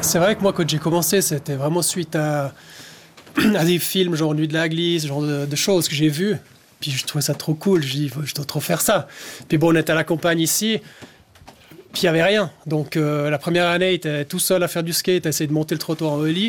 C'est vrai que moi, quand j'ai commencé, c'était vraiment suite à des films, genre Nuit de la Glisse, genre de choses que j'ai vues. Puis je trouvais ça trop cool, je dis, je dois trop faire ça. Puis bon, on était à la campagne ici, puis il n'y avait rien. Donc la première année, tu étais tout seul à faire du skate, tu essayé de monter le trottoir en heli.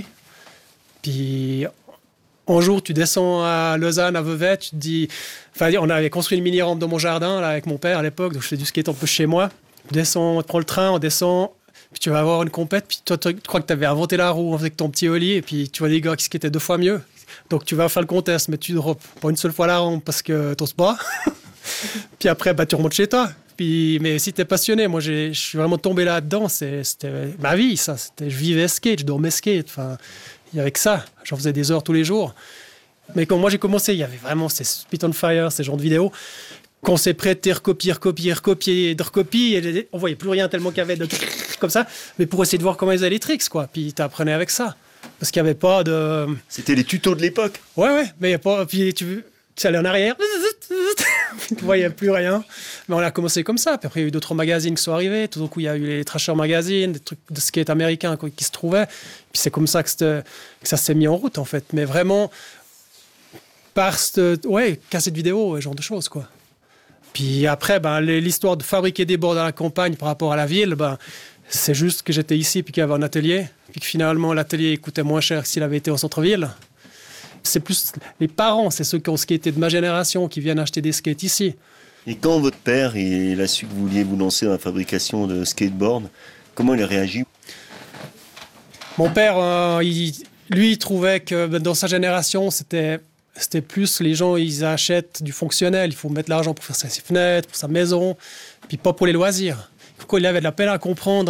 Puis un jour, tu descends à Lausanne, à Vevey, tu te dis... Enfin, on avait construit une mini-rampe dans mon jardin là, avec mon père à l'époque, donc je faisais du skate un peu chez moi. Tu descends, on prend le train, on descend, puis tu vas avoir une compète, puis toi, tu crois que tu avais inventé la roue avec ton petit heli, et puis tu vois des gars qui skataient 2 fois mieux. Donc tu vas faire le contest, mais tu drops pas une seule fois la rampe parce que t'oses pas. Puis après, tu remontes chez toi. Puis, mais si t'es passionné, moi je suis vraiment tombé là-dedans, c'était ma vie, ça. Je vivais skate, je dormais skate. Enfin, il y avait que ça. J'en faisais des heures tous les jours. Mais quand moi j'ai commencé, il y avait vraiment ces Spit on Fire, ces genres de vidéos qu'on s'est prêté, recopier, de recopie. Et on voyait plus rien tellement qu'il y avait de comme ça. Mais pour essayer de voir comment ils faisaient les tricks, quoi. Puis t'apprenais avec ça. Parce qu'il n'y avait pas de... C'était les tutos de l'époque. Ouais, mais il n'y a pas... Puis tu allais en arrière, tu voyais plus rien. Mais on a commencé comme ça. Puis après, il y a eu d'autres magazines qui sont arrivés. Tout d'un coup, il y a eu les Thrasher Magazine, des trucs de skate américain qui se trouvaient. Puis c'est comme ça que ça s'est mis en route, en fait. Mais vraiment, par casser de vidéos, ce genre de choses, quoi. Puis après, l'histoire de fabriquer des boards à la campagne par rapport à la ville, c'est juste que j'étais ici puis qu'il y avait un atelier. Puis que finalement, l'atelier coûtait moins cher que s'il avait été au centre-ville. C'est plus les parents, c'est ceux qui ont skaté de ma génération qui viennent acheter des skates ici. Et quand votre père il a su que vous vouliez vous lancer dans la fabrication de skateboard, comment il a réagi? Mon père, il trouvait que dans sa génération, c'était plus les gens, ils achètent du fonctionnel. Il faut mettre l'argent pour faire ses fenêtres, pour sa maison, puis pas pour les loisirs. Pourquoi il avait de la peine à comprendre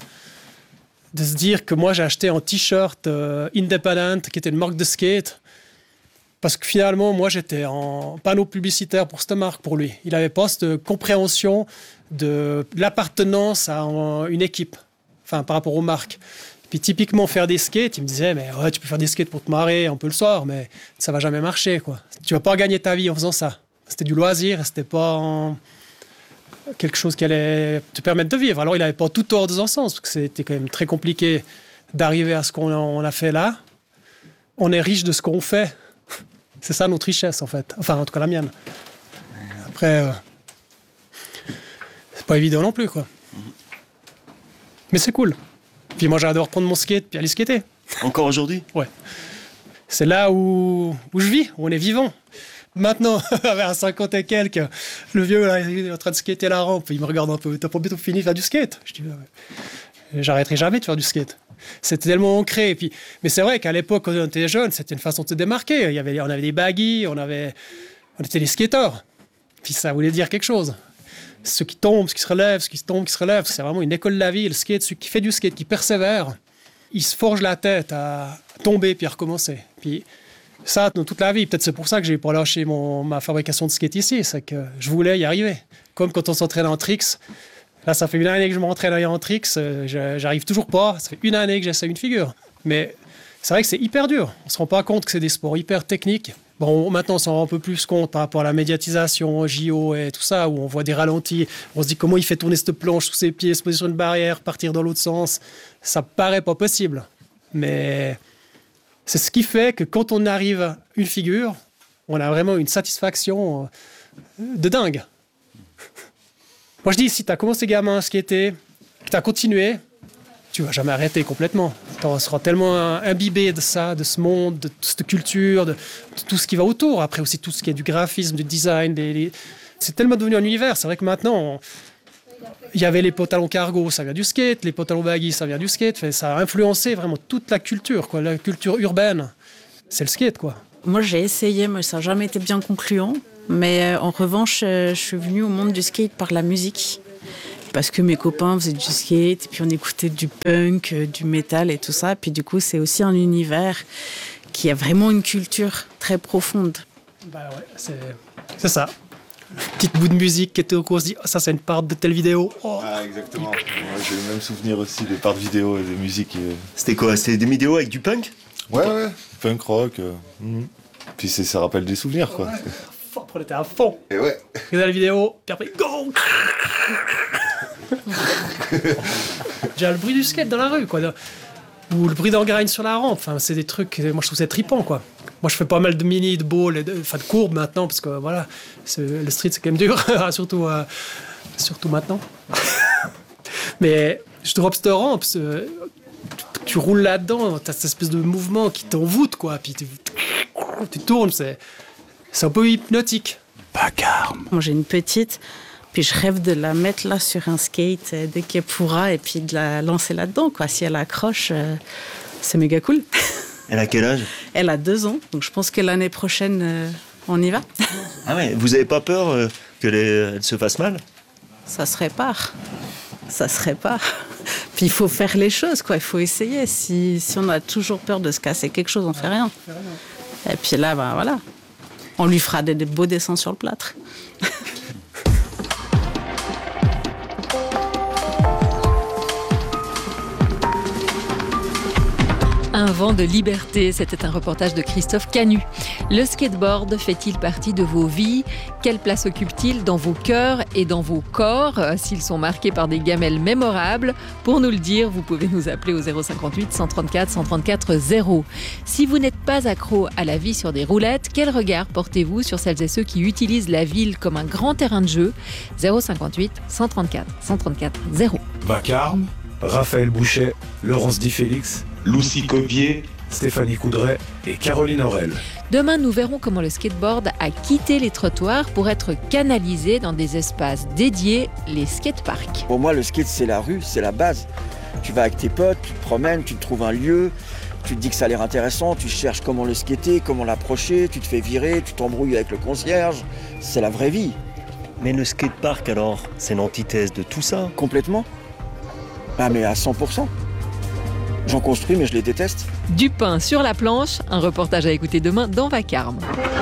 de se dire que moi j'ai acheté un t-shirt Independent qui était une marque de skate parce que finalement moi j'étais en panneau publicitaire pour cette marque pour lui. Il n'avait pas cette compréhension de l'appartenance à une équipe, enfin par rapport aux marques. Puis typiquement faire des skates, il me disait mais ouais tu peux faire des skates pour te marrer un peu le soir mais ça va jamais marcher quoi. Tu vas pas gagner ta vie en faisant ça. C'était du loisir, c'était pas quelque chose qui allait te permettre de vivre. Alors il n'avait pas tout tort dans un sens, parce que c'était quand même très compliqué d'arriver à ce qu'on a fait là. On est riche de ce qu'on fait. C'est ça notre richesse en fait. Enfin en tout cas la mienne. Après, c'est pas évident non plus quoi. Mais c'est cool. Puis moi j'adore prendre mon skate puis aller skater. Encore aujourd'hui? Ouais. C'est là où je vis, où on est vivant. Maintenant, à 50 et quelques, le vieux là, il est en train de skater la rampe, il me regarde un peu. T'as pas bientôt fini de faire du skate? Je dis, j'arrêterai jamais de faire du skate. C'était tellement ancré. Mais c'est vrai qu'à l'époque, quand on était jeune, c'était une façon de se démarquer. On avait des baggies, on était des skateurs. Puis ça voulait dire quelque chose. Ceux qui tombent, ceux qui se relèvent, ceux qui tombent, qui se relèvent, c'est vraiment une école de la vie. Le skate, celui qui fait du skate, qui persévère, il se forge la tête à tomber puis à recommencer. Puis ça, dans toute la vie. Peut-être c'est pour ça que j'ai pas lâché ma fabrication de skate ici. C'est que je voulais y arriver. Comme quand on s'entraîne en tricks. Là, ça fait 1 année que je m'entraîne en tricks. J'arrive toujours pas. Ça fait 1 année que j'essaie une figure. Mais c'est vrai que c'est hyper dur. On se rend pas compte que c'est des sports hyper techniques. Bon, maintenant, on s'en rend un peu plus compte par rapport à la médiatisation, JO et tout ça, où on voit des ralentis. On se dit comment il fait tourner cette planche sous ses pieds, se poser sur une barrière, partir dans l'autre sens. Ça paraît pas possible. Mais c'est ce qui fait que quand on arrive à une figure, on a vraiment une satisfaction de dingue. Moi, je dis, si tu as commencé gamin à skater, que tu as continué, tu vas jamais arrêter complètement. Tu seras tellement imbibé de ça, de ce monde, de cette culture, de tout ce qui va autour. Après aussi, tout ce qui est du graphisme, du design. C'est tellement devenu un univers. C'est vrai que maintenant, il y avait les pantalons cargo, ça vient du skate. Les pantalons baggy, ça vient du skate. Ça a influencé vraiment toute la culture, quoi. La culture urbaine, c'est le skate, quoi. Moi, j'ai essayé, mais ça n'a jamais été bien concluant. Mais en revanche, je suis venue au monde du skate par la musique. Parce que mes copains faisaient du skate, et puis on écoutait du punk, du métal et tout ça. Puis du coup, c'est aussi un univers qui a vraiment une culture très profonde. Bah ouais, c'est ça. Petite bout de musique qui était au cours, on se dit oh, ça c'est une part de telle vidéo. Oh. Ah exactement. Moi, j'ai le même souvenir aussi des parts de vidéos et des musiques. C'était quoi? C'était des vidéos avec du punk? Ouais, punk rock. Puis ça rappelle des souvenirs quoi. Ouais. On était à fond. Et ouais. Regardez la vidéo, puis après go. J'ai le bruit du skate dans la rue, quoi. Ou le bruit d'engrais sur la rampe. Enfin, c'est des trucs, moi je trouve ça trippant, quoi. Moi je fais pas mal de mini, de ball, de courbes maintenant, parce que voilà, le street c'est quand même dur, surtout maintenant. Mais je drop cette rampe, tu roules là-dedans, t'as cette espèce de mouvement qui t'envoûte, quoi. Puis tu tournes, c'est un peu hypnotique. Vacarme. Moi j'ai une petite, puis je rêve de la mettre là sur un skate dès qu'elle pourra, et puis de la lancer là-dedans, quoi. Si elle accroche, c'est méga cool. Elle a quel âge? Elle a 2 ans, donc je pense que l'année prochaine, on y va. Ah ouais, vous avez pas peur qu'elle se fasse mal? Ça se répare. Puis il faut faire les choses, quoi. Il faut essayer. Si on a toujours peur de se casser quelque chose, on fait rien. Et puis là, voilà. On lui fera des beaux dessins sur le plâtre. Un vent de liberté, c'était un reportage de Christophe Canu. Le skateboard fait-il partie de vos vies? Quelle place occupe-t-il dans vos cœurs et dans vos corps? S'ils sont marqués par des gamelles mémorables, pour nous le dire, vous pouvez nous appeler au 058 134 134 0. Si vous n'êtes pas accro à la vie sur des roulettes, quel regard portez-vous sur celles et ceux qui utilisent la ville comme un grand terrain de jeu? 058 134 134 0. Vacarme, Raphaël Bouchet, Laurence Di Félix, Lucie Covier, Stéphanie Coudray et Caroline Aurel. Demain, nous verrons comment le skateboard a quitté les trottoirs pour être canalisé dans des espaces dédiés, les skateparks. Pour moi, le skate, c'est la rue, c'est la base. Tu vas avec tes potes, tu te promènes, tu trouves un lieu, tu te dis que ça a l'air intéressant, tu cherches comment le skater, comment l'approcher, tu te fais virer, tu t'embrouilles avec le concierge. C'est la vraie vie. Mais le skatepark, alors, c'est l'antithèse de tout ça? Complètement. Ah, mais à 100%. J'en construis, mais je les déteste. Du pain sur la planche, un reportage à écouter demain dans Vacarme.